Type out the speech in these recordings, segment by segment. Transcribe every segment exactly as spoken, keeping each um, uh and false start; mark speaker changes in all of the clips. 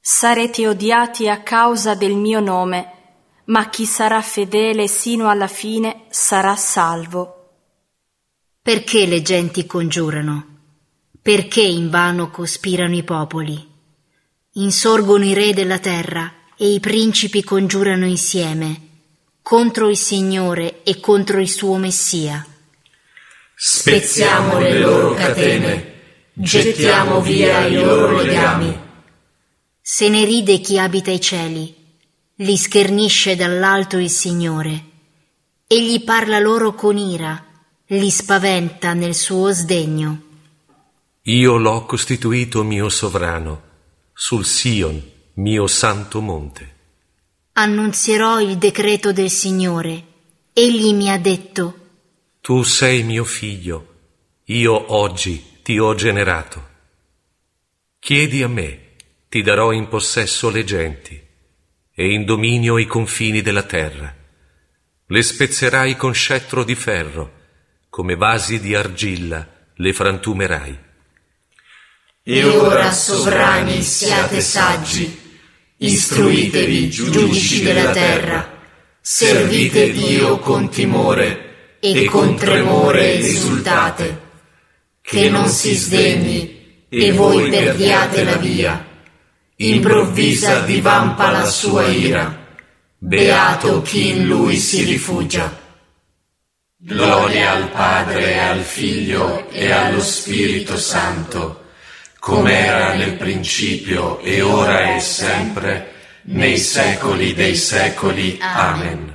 Speaker 1: sarete odiati a causa del mio nome, ma chi sarà fedele sino alla fine sarà salvo.
Speaker 2: Perché le genti congiurano? Perché invano cospirano i popoli? Insorgono i re della terra e i principi congiurano insieme contro il Signore e contro il suo Messia.
Speaker 3: Spezziamo le loro catene, gettiamo via i loro legami.
Speaker 2: Se ne ride chi abita i cieli, li schernisce dall'alto il Signore. Egli parla loro con ira, li spaventa nel suo sdegno.
Speaker 4: Io l'ho costituito mio sovrano, sul Sion, mio santo monte.
Speaker 2: Annunzierò il decreto del Signore. Egli mi ha detto:
Speaker 4: Tu sei mio figlio, io oggi ti ho generato. Chiedi a me, ti darò in possesso le genti e in dominio i confini della terra. Le spezzerai con scettro di ferro, come vasi di argilla le frantumerai.
Speaker 3: E ora, sovrani, siate saggi, istruitevi, giudici della terra, servite Dio con timore e con tremore esultate, che non si sdegni e voi perdiate la via. Improvvisa divampa la sua ira, beato chi in lui si rifugia. Gloria al Padre e al Figlio e allo Spirito Santo, come era nel principio e ora e sempre, nei secoli dei secoli. Amen.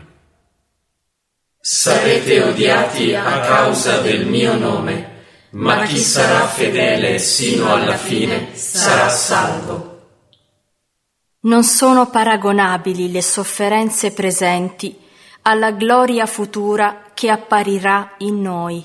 Speaker 3: Sarete odiati a causa del mio nome, ma chi sarà fedele sino alla fine sarà salvo.
Speaker 1: Non sono paragonabili le sofferenze presenti alla gloria futura che apparirà in noi.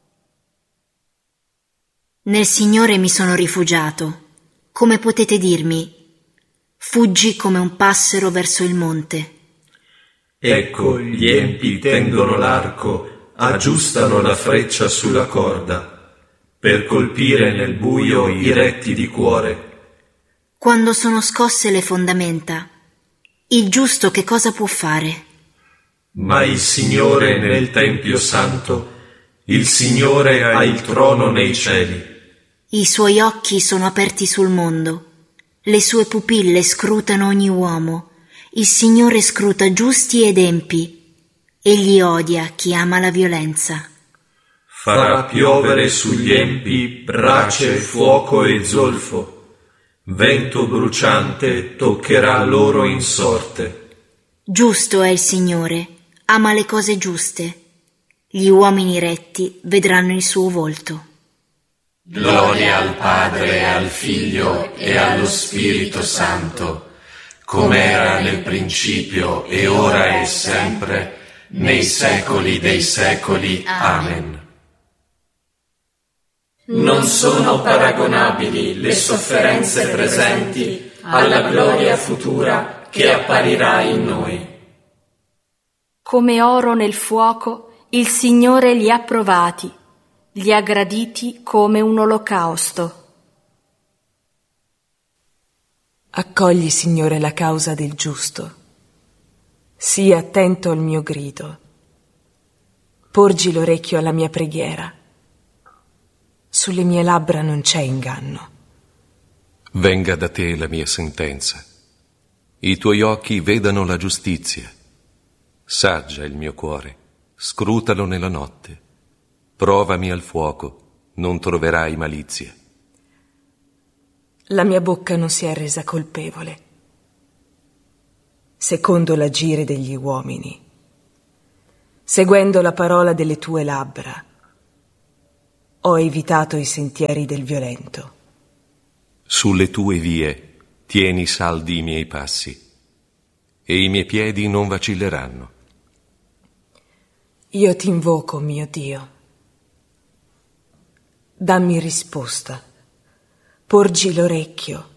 Speaker 2: Nel Signore mi sono rifugiato. Come potete dirmi: fuggi come un passero verso il monte?
Speaker 5: Ecco, gli empi tendono l'arco, aggiustano la freccia sulla corda, per colpire nel buio i retti di cuore.
Speaker 2: Quando sono scosse le fondamenta, il giusto che cosa può fare?
Speaker 5: Ma il Signore nel Tempio Santo, il Signore ha il trono nei cieli.
Speaker 2: I suoi occhi sono aperti sul mondo, le sue pupille scrutano ogni uomo. Il Signore scruta giusti ed empi, egli odia chi ama la violenza.
Speaker 5: Farà piovere sugli empi brace, fuoco e zolfo. Vento bruciante toccherà loro in sorte.
Speaker 2: Giusto è il Signore, ama le cose giuste. Gli uomini retti vedranno il suo volto.
Speaker 3: Gloria al Padre e al Figlio e allo Spirito Santo, come era nel principio e ora e sempre, nei secoli dei secoli. Amen. Non sono paragonabili le sofferenze presenti alla gloria futura che apparirà in noi.
Speaker 1: Come oro nel fuoco, il Signore li ha provati, li ha graditi come un olocausto.
Speaker 6: Accogli, Signore, la causa del giusto. Sii attento al mio grido. Porgi l'orecchio alla mia preghiera. Sulle mie labbra non c'è inganno.
Speaker 4: Venga da te la mia sentenza. I tuoi occhi vedano la giustizia. Saggia il mio cuore, scrutalo nella notte. Provami al fuoco, non troverai malizia.
Speaker 6: La mia bocca non si è resa colpevole, secondo l'agire degli uomini, seguendo la parola delle tue labbra. Ho evitato i sentieri del violento.
Speaker 4: Sulle tue vie tieni saldi i miei passi, e i miei piedi non vacilleranno.
Speaker 6: Io ti invoco, mio Dio. Dammi risposta. Porgi l'orecchio.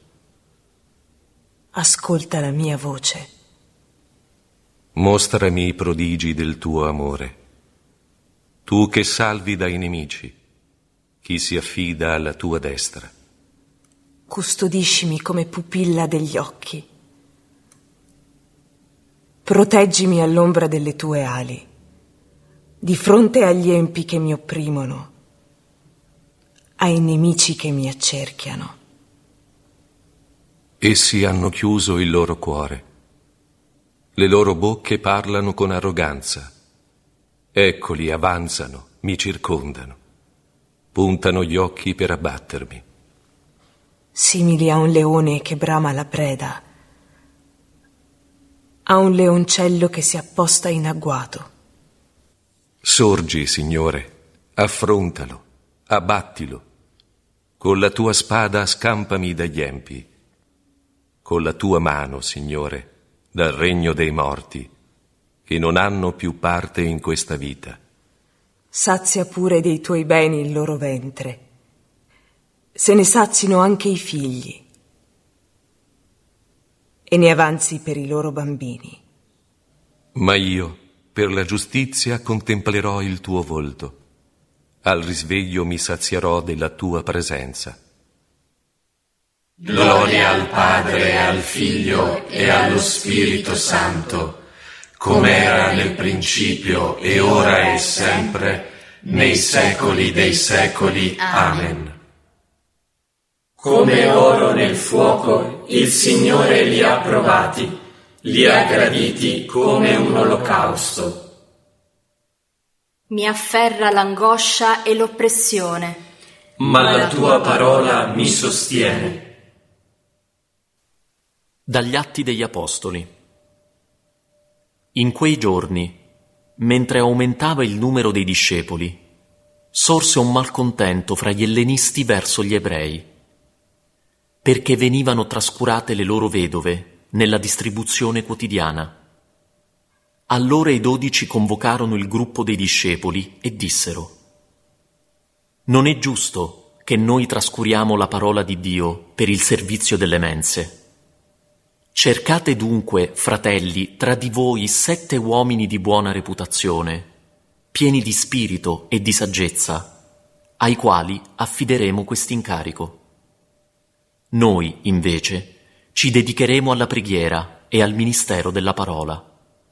Speaker 6: Ascolta la mia voce.
Speaker 4: Mostrami i prodigi del tuo amore. Tu che salvi dai nemici, chi si affida alla tua destra.
Speaker 6: custodiscimi come pupilla degli occhi. Proteggimi all'ombra delle tue ali, di fronte agli empi che mi opprimono, ai nemici che mi accerchiano.
Speaker 4: Essi hanno chiuso il loro cuore, le loro bocche parlano con arroganza. Eccoli, avanzano, mi circondano, puntano gli occhi per abbattermi.
Speaker 6: Simili a un leone che brama la preda, a un leoncello che si apposta in agguato.
Speaker 4: Sorgi, Signore, affrontalo, abbattilo. Con la tua spada scampami dagli empi. Con la tua mano, Signore, dal regno dei morti, che non hanno più parte in questa vita.
Speaker 6: Sazia pure dei tuoi beni il loro ventre, se ne sazino anche i figli, e ne avanzi per i loro bambini.
Speaker 4: Ma io, per la giustizia, contemplerò il tuo volto. Al risveglio mi sazierò della tua presenza.
Speaker 3: Gloria al Padre, al Figlio e allo Spirito Santo, come era nel principio e ora e sempre, nei secoli dei secoli. Amen.
Speaker 5: Come oro nel fuoco, il Signore li ha provati, li ha graditi come un olocausto.
Speaker 1: Mi afferra l'angoscia e l'oppressione,
Speaker 5: Ma la tua parola mi sostiene.
Speaker 7: Dagli Atti degli Apostoli. In quei giorni, mentre aumentava il numero dei discepoli, sorse un malcontento fra gli ellenisti verso gli ebrei, perché venivano trascurate le loro vedove nella distribuzione quotidiana. Allora i dodici convocarono il gruppo dei discepoli e dissero: «Non è giusto che noi trascuriamo la parola di Dio per il servizio delle mense. Cercate dunque, fratelli, tra di voi sette uomini di buona reputazione, pieni di spirito e di saggezza, ai quali affideremo quest'incarico. Noi, invece, ci dedicheremo alla preghiera e al ministero della parola».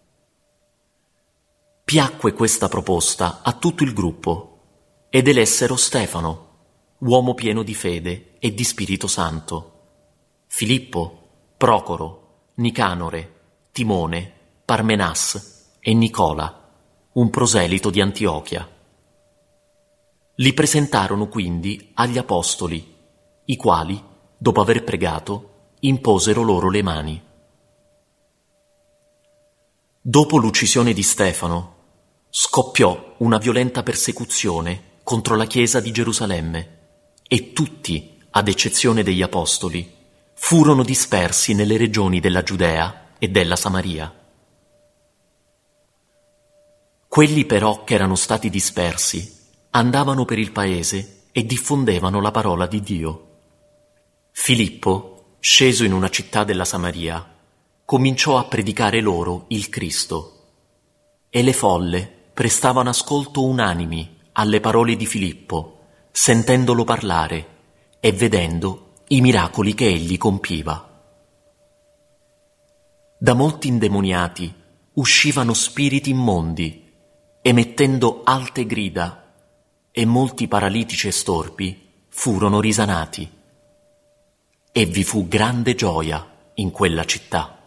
Speaker 7: Piacque questa proposta a tutto il gruppo ed elessero Stefano, uomo pieno di fede e di Spirito Santo, Filippo, Procoro, Nicanore, Timone, Parmenas e Nicola, un proselito di Antiochia. Li presentarono quindi agli apostoli, i quali, dopo aver pregato, imposero loro le mani. Dopo l'uccisione di Stefano, scoppiò una violenta persecuzione contro la Chiesa di Gerusalemme e tutti, ad eccezione degli apostoli, furono dispersi nelle regioni della Giudea e della Samaria. Quelli però che erano stati dispersi andavano per il paese e diffondevano la parola di Dio. Filippo, sceso in una città della Samaria, cominciò a predicare loro il Cristo, e le folle prestavano ascolto unanimi alle parole di Filippo, sentendolo parlare e vedendo i miracoli che egli compiva. Da molti indemoniati uscivano spiriti immondi, emettendo alte grida, e molti paralitici e storpi furono risanati. E vi fu grande gioia in quella città.